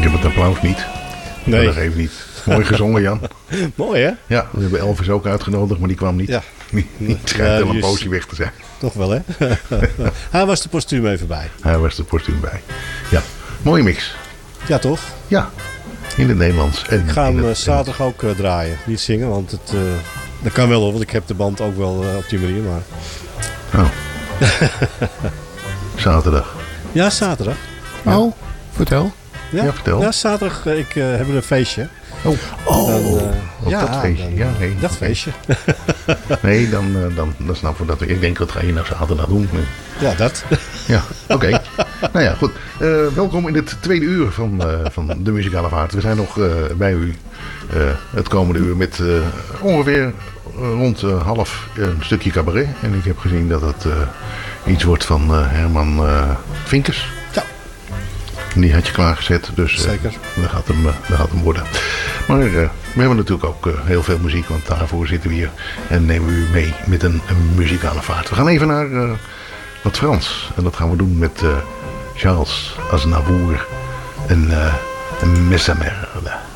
heb het applaus niet. Nee. Dat geeft niet. Mooi gezongen, Jan. Mooi, hè? Ja, we hebben Elvis ook uitgenodigd, maar die kwam niet. Ja. Die schijnt wel een poosje weg te zijn. Toch wel, hè? Hij was de postuum even bij. Hij was er postuum bij. Ja, mooie mix. Ja, toch? Ja, in het Nederlands. En Ik ga in hem het zaterdag ook draaien. Niet zingen, want dat kan wel hoor. Want ik heb de band ook wel op die manier. Maar... Oh. Zaterdag. Ja, zaterdag. Ja. Oh, vertel. Ja, vertel. Ja, zaterdag. Ik heb een feestje. Oh, Dan, dat feestje. Ja, nee. Dat feestje. Nee, dan snappen we dat. Ik denk, wat ga je nou zaterdag doen? Ja, dat. Ja, oké. Nou ja, goed. Welkom in het tweede uur van de Muzikale Vaart. We zijn nog bij u het komende uur met ongeveer rond half een stukje cabaret. En ik heb gezien dat het iets wordt van Herman Vinkers. Ja. Die had je klaargezet, dus Zeker. dat gaat hem worden. Maar we hebben natuurlijk ook heel veel muziek, want daarvoor zitten we hier en nemen we u mee met een muzikale vaart. We gaan even naar wat Frans en dat gaan we doen met Charles Aznavour en Messamerde.